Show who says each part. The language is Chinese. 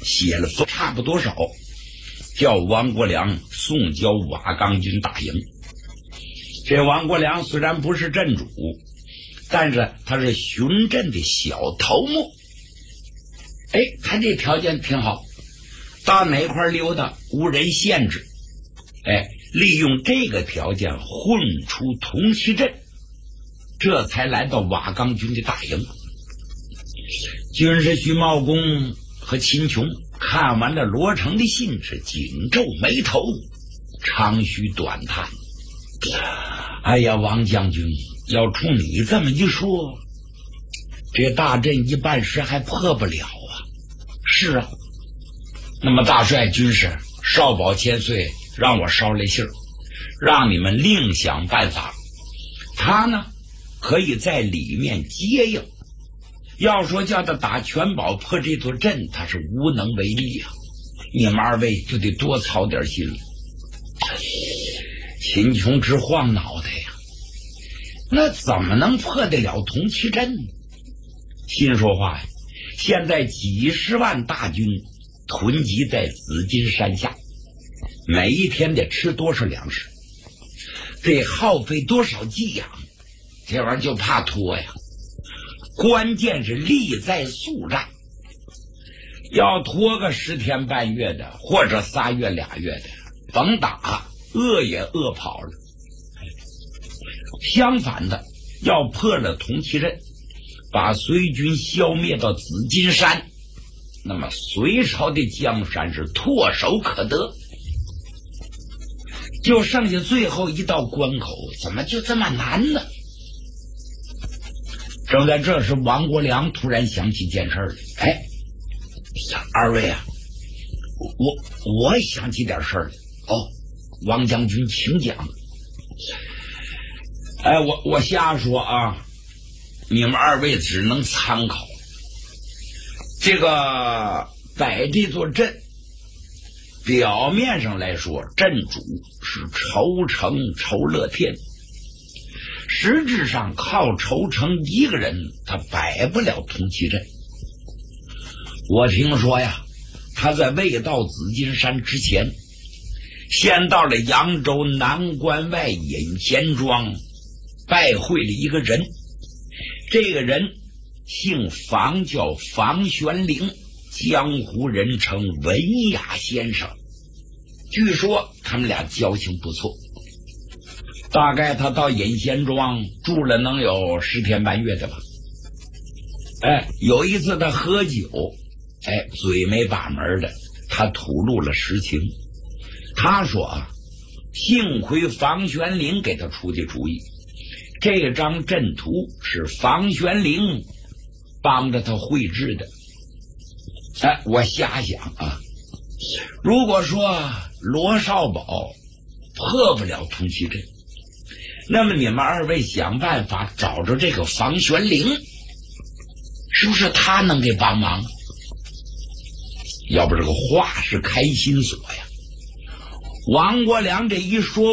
Speaker 1: 写了封差不多少，叫王国良送交瓦岗军大营。这王国良虽然不是镇主，但是他是巡镇的小头目。他这条件挺好，到哪块溜达无人限制。利用这个条件混出同期镇，这才来到瓦岗军的大营。军师徐茂公和秦琼看完了罗成的信，是紧皱眉头，长吁短叹。哎呀，王将军，要冲你这么一说，这大阵一半时还破不了啊。是啊，那么大帅军师少保千岁让我捎来信儿，让你们另想办法。他呢可以在里面接应，要说叫他打全保破这座阵，他是无能为力啊。你们二位就得多操点心了。秦琼直晃脑袋呀，那怎么能破得了同期阵呢？心说话呀，现在几十万大军囤积在紫金山下，每一天得吃多少粮食，得耗费多少给养，这玩意儿就怕拖呀。关键是力在速战，要拖个10天半月的，或者3月2月的，甭打，饿也饿跑了。相反的，要破了同期阵，把隋军消灭到紫金山，那么隋朝的江山是唾手可得。就剩下最后一道关口，怎么就这么难呢？正在这时，王国良突然想起件事来。二位啊，我想起点事儿来。王将军请讲。我瞎说啊，你们二位只能参考。这个摆这座阵，表面上来说，镇主是仇城仇乐天，实质上靠仇城一个人他摆不了同期阵。我听说呀，他在未到紫金山之前，先到了扬州南关外隐贤庄，拜会了一个人。这个人姓房，叫房玄龄，江湖人称文雅先生。据说他们俩交情不错，大概他到隐贤庄住了能有10天半月的吧。有一次他喝酒，嘴没把门的，他吐露了实情。他说幸亏房玄龄给他出的主意，这张阵图是房玄龄帮着他绘制的。我瞎想啊，如果说罗少保破不了同期阵，那么你们二位想办法找着这个房玄龄，是不是他能给帮忙？要不这个话是开心锁呀。王国良这一说